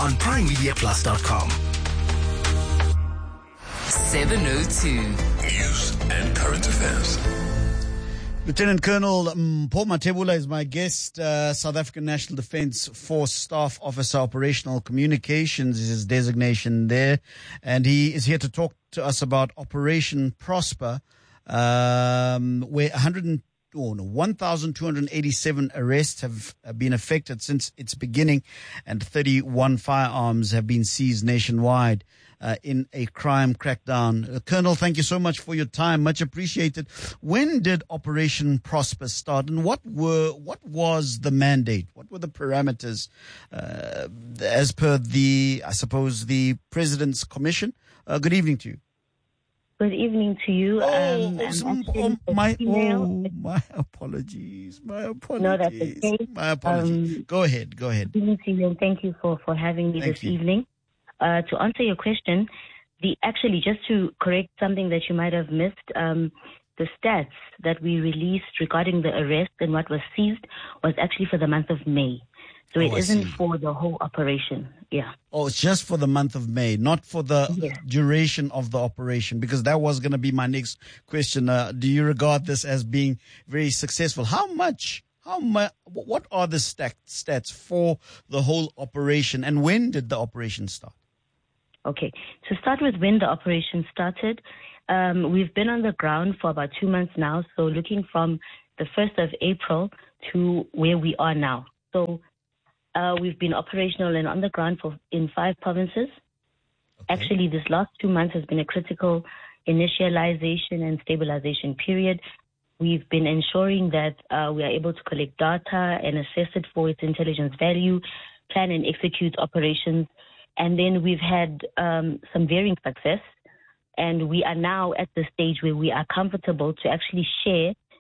on PrimeMediaPlus.com. 702. News and current affairs. Lieutenant Colonel Paul Mathebula is my guest. South African National Defence Force Staff Officer, Operational Communications is his designation there. And he is here to talk to us about Operation Prosper, where 1,287 arrests have been effected since its beginning, and 31 firearms have been seized nationwide in a crime crackdown. Colonel, thank you so much for your time. Much appreciated. When did Operation Prosper start, and what was the mandate? What were the parameters as per the President's Commission? Good evening to you. Good evening to you. My apologies. No, that's okay. My apologies. Go ahead. Good evening to you, and thank you for having me this evening. To answer your question, just to correct something that you might have missed, the stats that we released regarding the arrest and what was seized was actually for the month of May. So it isn't for the whole operation. Yeah. Oh, it's just for the month of May, not for the duration of the operation, because that was going to be my next question. Do you regard this as being very successful? What are the stats for the whole operation, and when did the operation start? Okay. To start with, when the operation started, we've been on the ground for about 2 months now. So looking from the 1st of April to where we are now. So we've been operational and on the ground in 5 provinces. Okay. Actually, this last 2 months has been a critical initialization and stabilization period. We've been ensuring that we are able to collect data and assess it for its intelligence value, plan and execute operations. And then we've had some varying success. And we are now at the stage where we are comfortable to actually share